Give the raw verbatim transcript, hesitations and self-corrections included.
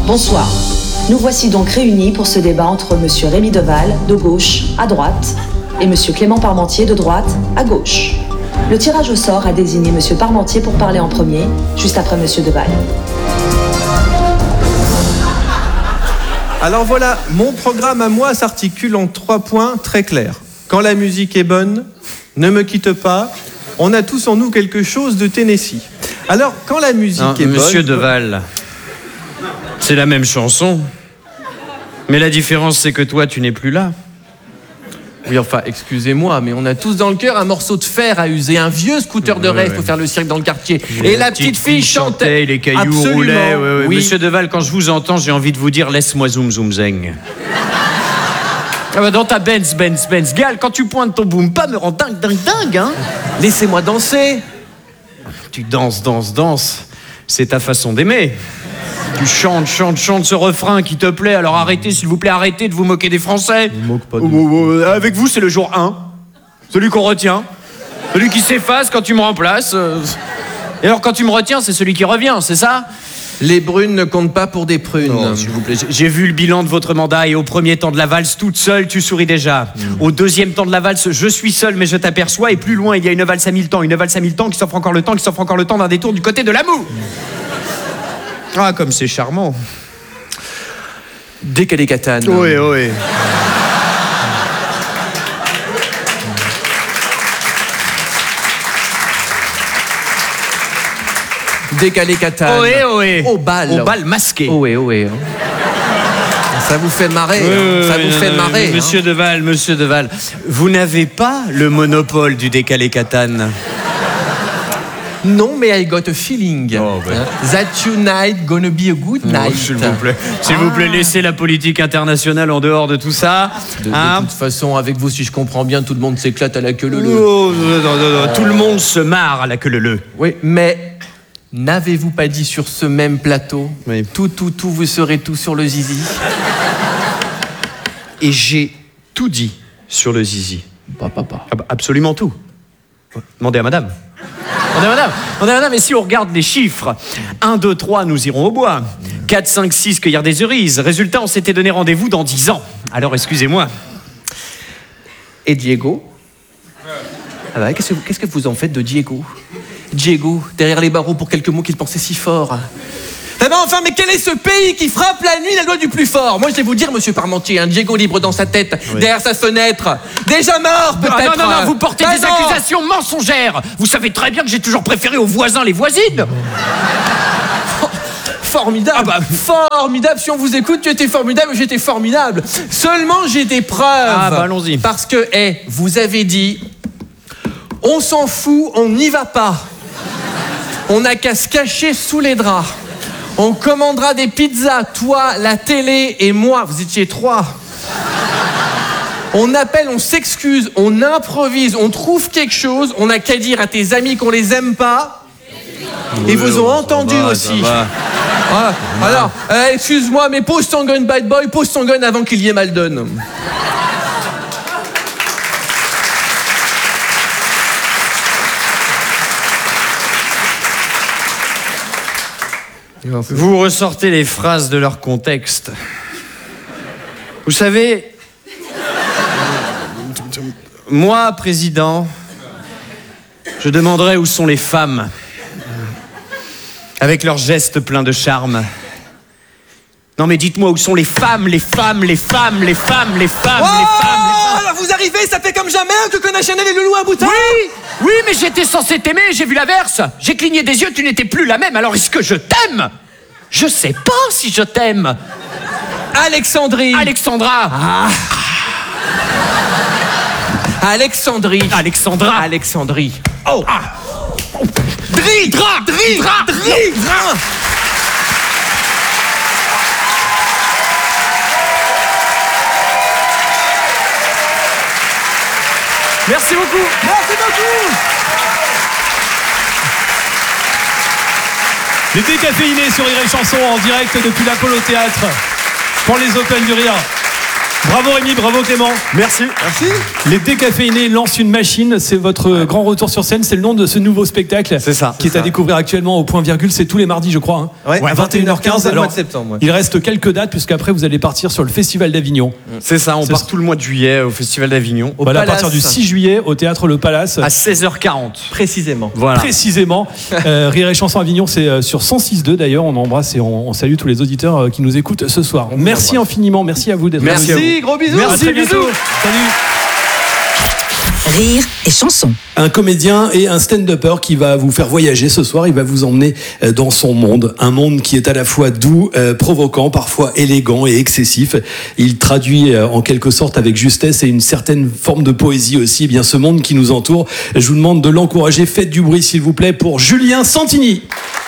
Bonsoir. Nous voici donc réunis pour ce débat entre Monsieur Rémi Deval, de gauche à droite, et Monsieur Clément Parmentier, de droite à gauche. Le tirage au sort a désigné Monsieur Parmentier pour parler en premier, juste après Monsieur Deval. Alors voilà, mon programme à moi s'articule en trois points très clairs. Quand la musique est bonne, ne me quitte pas, on a tous en nous quelque chose de Tennessee. Alors, quand la musique non, est Monsieur bonne... Monsieur Deval, c'est la même chanson. Mais la différence, c'est que toi, tu n'es plus là. Oui, enfin, excusez-moi, mais on a tous dans le cœur un morceau de fer à user, un vieux scooter de ouais, rêve ouais. pour faire le cirque dans le quartier. Et, Et la, la petite, petite fille chantait. Les cailloux Absolument. roulaient. Ouais, ouais. Oui. Monsieur Deval, quand je vous entends, j'ai envie de vous dire, laisse-moi zoom zoom zeng. Ah bah dans ta Benz, Benz, Benz, Gal, quand tu pointes ton boom, pas me rend dingue, dingue, dingue, hein. Laissez-moi danser. Tu danses, danses, danses. C'est ta façon d'aimer. Tu chantes, chantes, chantes ce refrain qui te plaît. Alors arrêtez, s'il vous plaît, arrêtez de vous moquer des Français. Je me moque pas de... oh, oh, avec vous, c'est le jour un. Celui qu'on retient. Celui qui s'efface quand tu me remplaces. Et alors, quand tu me retiens, c'est celui qui revient, c'est ça? Les brunes ne comptent pas pour des prunes. Non, s'il vous plaît. J'ai vu le bilan de votre mandat et au premier temps de la valse, toute seule, tu souris déjà. Mmh. Au deuxième temps de la valse, je suis seul, mais je t'aperçois. Et plus loin, il y a une valse à mille temps, une valse à mille temps qui s'offre encore le temps, qui s'offre encore le temps d'un détour du côté de l'amour. Mmh. Ah, comme c'est charmant. Décalé Catane. Oui, oui. Décalé Catane. Ohé, ohé. Au bal. Au bal masqué. Ohé, ohé. Ça vous fait marrer. Euh, hein. Ça vous fait marrer. Monsieur hein. Deval, Monsieur Deval, vous n'avez pas le monopole du décalé Catane. Non, mais I got a feeling. Oh, ouais. That tonight gonna be a good night. Oh, s'il vous plaît, s'il ah. vous plaît, laissez la politique internationale en dehors de tout ça. De, hein de toute façon, avec vous, si je comprends bien, tout le monde s'éclate à la queue leu leu. Oh, non, non, non, oh. Tout le monde se marre à la queue leu leu. Oui, mais n'avez-vous pas dit sur ce même plateau, oui. tout, tout, tout, vous serez tout sur le zizi? Et j'ai tout dit sur le zizi. Pas papa. Ah bah, absolument tout. Demandez à madame. Demandez à madame. Demandez à madame. Et si on regarde les chiffres, un, deux, trois, nous irons au bois. quatre, cinq, six, cueillir des cerises. Résultat, on s'était donné rendez-vous dans dix ans. Alors, excusez-moi. Et Diego? Ah bah, qu'est-ce que, qu'est-ce que vous en faites de Diego? Diego, derrière les barreaux pour quelques mots qu'il pensait si fort. Eh ben enfin, mais quel est ce pays qui frappe la nuit la loi du plus fort? Moi, je vais vous dire, monsieur Parmentier, un Diego libre dans sa tête, oui. derrière sa fenêtre, déjà mort, peut-être. Non, non, non, vous portez bah des non. accusations mensongères. Vous savez très bien que j'ai toujours préféré aux voisins les voisines. Formidable, ah bah. formidable. Si on vous écoute, tu étais formidable, j'étais formidable. Seulement, j'ai des preuves. Ah bah, allons-y. Parce que, hé, hey, vous avez dit, on s'en fout, on n'y va pas. On n'a qu'à se cacher sous les draps. On commandera des pizzas, toi, la télé et moi. Vous étiez trois. On appelle, on s'excuse, on improvise, on trouve quelque chose. On n'a qu'à dire à tes amis qu'on les aime pas. Oui, et vous ont entendu va, aussi. Voilà. Alors, euh, excuse-moi, mais pose ton gun, bad boy, pose ton gun avant qu'il y ait Maldon. Vous ressortez les phrases de leur contexte. Vous savez, moi, président, je demanderais où sont les femmes, avec leurs gestes pleins de charme. Non mais dites-moi où sont les femmes, les femmes, les femmes, les femmes, les femmes, oh les femmes, les femmes. Alors vous arrivez, ça fait comme jamais que Coco Chanel et Loulou à bouton. Oui, oui, mais j'étais censé t'aimer, j'ai vu l'inverse. J'ai cligné des yeux, tu n'étais plus la même. Alors est-ce que je t'aime? Je sais pas si je t'aime. Alexandrie. Alexandra. Ah. Alexandrie. Alexandra. Alexandrie. Oh. Ah. Oh. Dri. Dra. Dri. Dra. Dri. Dra. Merci beaucoup. Merci beaucoup. Les décaféinés sur Rire et Chanson en direct depuis l'Apollo Théâtre pour les Open du Rire. Bravo Rémi, bravo Clément. Merci. Merci. Les Décaféinés lancent une machine, c'est votre ouais. grand retour sur scène, c'est le nom de ce nouveau spectacle. C'est ça. Qui est, est à ça. découvrir actuellement au Point Virgule, c'est tous les mardis je crois. Hein. Ouais, à vingt et une heures quinze. le mois de septembre. Ouais. Il reste quelques dates puisqu'après vous allez partir sur le Festival d'Avignon. C'est ça, on c'est part ça. tout le mois de juillet au Festival d'Avignon. Au voilà, à partir du six juillet au Théâtre Le Palace. À seize heures quarante. Précisément. Voilà. Précisément. euh, Rire et Chanson Avignon, c'est euh, sur cent six deux d'ailleurs. On embrasse et on, on salue tous les auditeurs euh, qui nous écoutent ce soir. On merci infiniment, merci à vous d'être merci venus. Merci, gros bisous. Merci, à bientôt. Salut. Rire et Chanson. Un comédien et un stand-upper qui va vous faire voyager ce soir. Il va vous emmener dans son monde. Un monde qui est à la fois doux, euh, provoquant, parfois élégant et excessif. Il traduit euh, en quelque sorte avec justesse et une certaine forme de poésie aussi, eh bien ce monde qui nous entoure. Je vous demande de l'encourager. Faites du bruit s'il vous plaît pour Julien Santini.